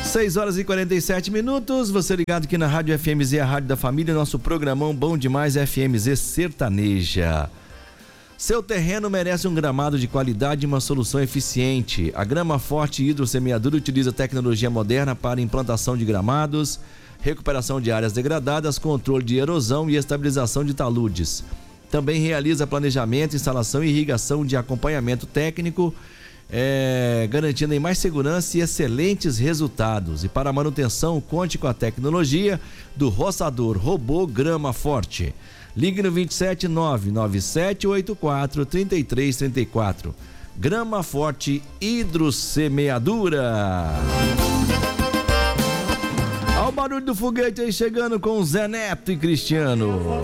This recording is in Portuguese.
6 horas e 47 minutos, você ligado aqui na Rádio FMZ, a Rádio da Família, nosso programão Bom Demais FMZ Sertaneja. Seu terreno merece um gramado de qualidade e uma solução eficiente. A Grama Forte Hidrossemeadura utiliza tecnologia moderna para implantação de gramados, recuperação de áreas degradadas, controle de erosão e estabilização de taludes. Também realiza planejamento, instalação e irrigação de acompanhamento técnico, garantindo em mais segurança e excelentes resultados. E para manutenção, conte com a tecnologia do roçador robô Grama Forte. Ligue no 27997843334. Grama Forte Hidrossemeadura. Olha o barulho do foguete aí chegando com Zé Neto e Cristiano.